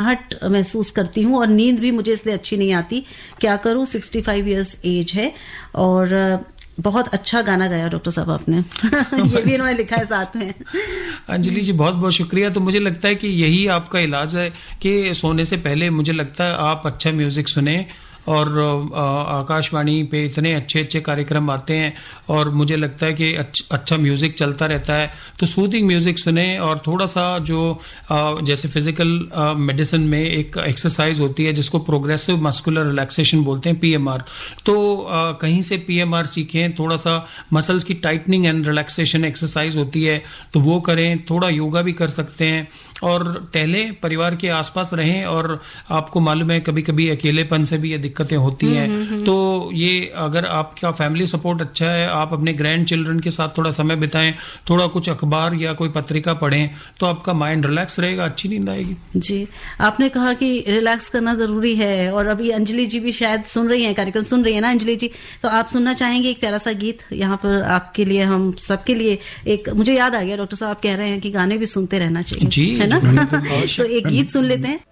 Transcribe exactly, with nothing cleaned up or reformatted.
थकावट महसूस करती हूँ और नींद भी मुझे इसलिए अच्छी नहीं आती। क्या करूँ, सिक्सटी फाइव ईयर्स एज है। और बहुत अच्छा गाना गाया डॉक्टर साहब आपने। ये भी इन्होंने लिखा है साथ में। अंजलि जी बहुत बहुत शुक्रिया। तो मुझे लगता है कि यही आपका इलाज है कि सोने से पहले मुझे लगता है आप अच्छा म्यूजिक सुने, और आकाशवाणी पे इतने अच्छे अच्छे कार्यक्रम आते हैं और मुझे लगता है कि अच्छा म्यूज़िक चलता रहता है, तो सूदिंग म्यूज़िक सुने। और थोड़ा सा जो जैसे फिजिकल मेडिसिन में एक एक्सरसाइज होती है जिसको प्रोग्रेसिव मस्कुलर रिलैक्सेशन बोलते हैं, पीएमआर, तो कहीं से पीएमआर सीखें। थोड़ा सा मसल्स की टाइटनिंग एंड रिलैक्सेशन एक्सरसाइज होती है तो वो करें। थोड़ा योगा भी कर सकते हैं और टहलें, परिवार के आसपास रहें। और आपको मालूम है कभी कभी अकेलेपन से भी ये दिक्कतें होती हैं, तो ये अगर आपका फैमिली सपोर्ट अच्छा है, आप अपने ग्रैंड चिल्ड्रन के साथ थोड़ा समय बिताएं, थोड़ा कुछ अखबार या कोई पत्रिका पढ़ें, तो आपका माइंड रिलैक्स रहेगा, अच्छी नींद आएगी। जी, आपने कहा कि रिलैक्स करना जरूरी है, और अभी अंजलि जी भी शायद सुन रही हैं, कार्यक्रम सुन रही है ना अंजलि जी, तो आप सुनना चाहेंगे एक प्यारा सा गीत यहाँ पर आपके लिए, हम सबके लिए। एक मुझे याद आ गया, डॉक्टर साहब कह रहे हैं कि गाने भी सुनते रहना चाहिए, जी, है ना? तो एक गीत सुन लेते हैं।